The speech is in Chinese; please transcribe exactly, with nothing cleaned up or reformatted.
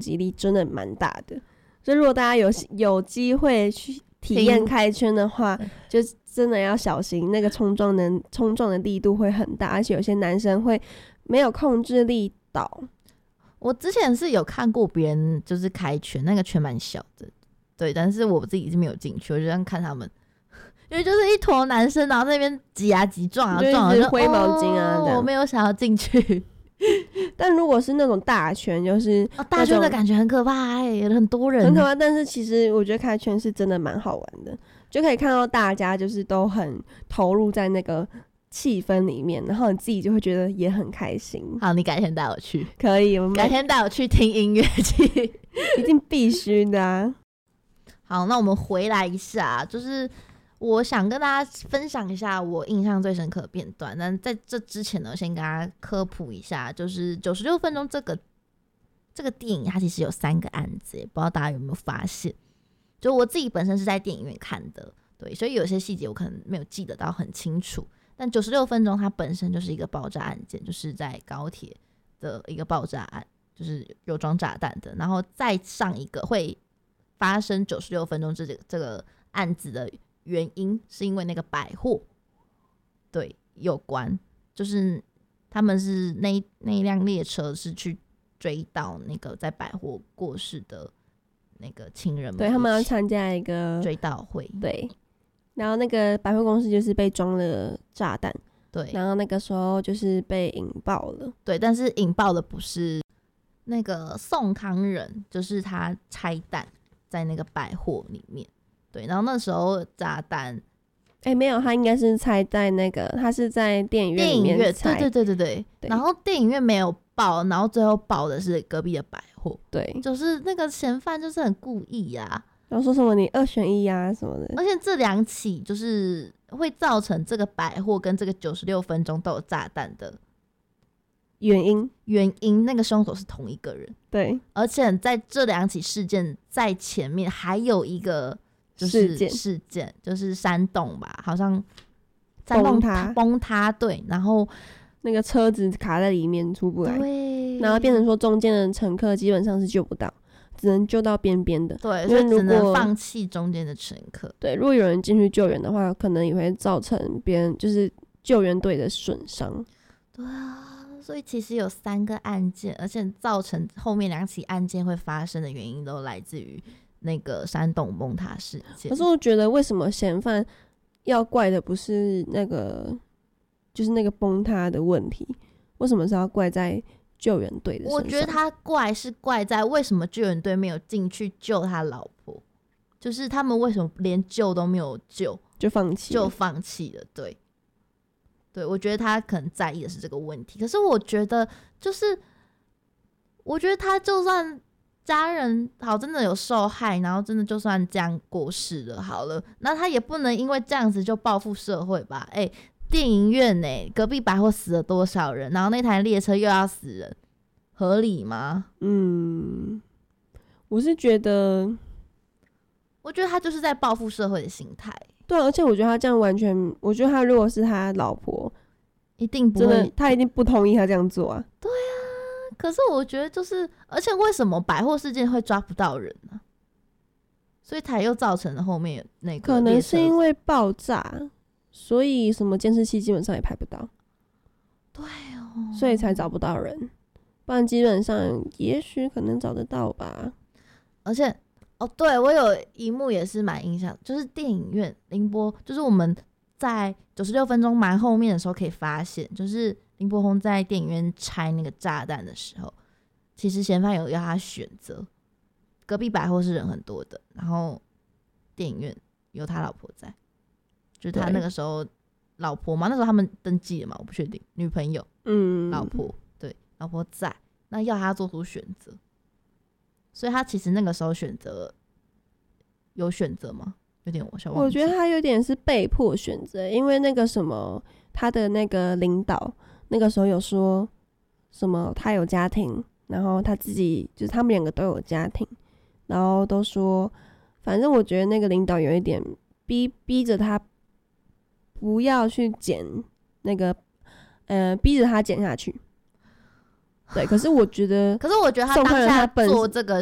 击力真的蛮大的。所以如果大家有有机会去体验开圈的话，就真的要小心，那个冲撞的冲撞的力度会很大，而且有些男生会没有控制力倒。 我之前是有看过别人就是开圈，那个圈蛮小的，对，但是我自己是没有进去，我就这样看他们，因为就是一坨男生，然后在那边挤啊挤撞啊撞啊， 就挥毛巾啊、 哦，我没有想要进去。 但如果是那种大圈，就是、 哦、大圈的感觉很可怕哎、欸，很多人， 很可怕。但是其实我觉得开圈是真的蛮好玩的，就可以看到大家就是都很投入在那个气氛里面，然后你自己就会觉得也很开心。 好，你改天带我去。 可以，我们改天带我去听音乐剧， 一定必须的啊。 好，那我们回来一下，就是我想跟大家分享一下我印象最深刻的片段。但在这之前呢，先跟大家科普一下，就是九十六分钟这个这个电影，它其实有三个案子，不知道大家有没有发现？就我自己本身是在电影院看的，对，所以有些细节我可能没有记得到很清楚。但九十六分钟它本身就是一个爆炸案件，就是在高铁的一个爆炸案，就是有装炸弹的，然后再上一个会发生九十六分钟这个这个案子的原因，是因为那个百货对有关，就是他们是那那一辆列车是去追到那个在百货过世的那个亲人们， 对，他们要参加一个追悼会， 对。然后那个百货公司就是被装了炸弹， 对， 然后那个时候就是被引爆了， 对，但是引爆的不是那个宋康仁，就是他拆弹在那个百货里面，对，然后那时候炸弹， 哎、欸，没有，他应该是拆在那个，他是在电影院里面拆， 对对对对 对, 对，然后电影院没有爆，然后最后爆的是隔壁的百货， 对， 就是那个嫌犯就是很故意啊。 然后说什么你二选一啊什么的， 而且这两起就是会造成这个百货跟这个九十六分钟都有炸弹的原因， 原因那个凶手是同一个人， 对， 而且在这两起事件在前面还有一个就是事件， 事件就是山洞吧，好像山洞崩塌， 崩塌，对，然后那个车子卡在里面出不来， 对， 然后变成说中间的乘客基本上是救不到。只能救到边边的， 对，所以只能放弃中间的乘客。 对，如果有人进去救援的话，可能也会造成别人就是救援队的损伤。 对啊，所以其实有三个案件，而且造成后面两起案件会发生的原因都来自于那个山洞崩塌事件。 可是我觉得，为什么嫌犯要怪的不是那个，就是那个崩塌的问题？为什么是要怪在救援队的身上？ 我觉得他怪是怪在为什么救援队没有进去救他老婆，就是他们为什么连救都没有救就放弃就放弃了。对，对，我觉得他可能在意的是这个问题。可是我觉得，就是我觉得他就算家人好真的有受害，然后真的就算这样过世了好了，那他也不能因为这样子就报复社会吧？哎、欸。电影院呢、欸，隔壁百货死了多少人？然后那台列车又要死人，合理吗？ 嗯，我是觉得， 我觉得他就是在报复社会的心态。 对、啊，而且我觉得他这样完全，我觉得他如果是他老婆， 一定不会， 真的，他一定不同意他这样做啊。 对啊，可是我觉得就是，而且为什么百货事件会抓不到人呢、啊？所以才又造成了后面那个， 可能是因为爆炸。所以什么监视器基本上也拍不到， 对哦， 所以才找不到人，不然基本上也许可能找得到吧。 而且哦，对，我有一幕也是蛮印象，就是电影院林柏，就是我们在九十六分钟蛮后面的时候可以发现，就是林柏宏在电影院拆那个炸弹的时候，其实嫌犯有要他选择，隔壁百货是人很多的，然后电影院有他老婆在。就是他那个时候老婆嘛，那时候他们登记了嘛，我不确定，女朋友， 嗯， 老婆，对，老婆在，那要他做出选择，所以他其实那个时候选择有选择吗？有点我想忘记， 我觉得他有点是被迫选择，因为那个什么，他的那个领导那个时候有说什么，他有家庭，然后他自己就是他们两个都有家庭，然后都说，反正我觉得那个领导有一点逼逼着他。不要去减那个，呃，逼着他减下去。对，可是我觉得， 可是我觉得他当下做这个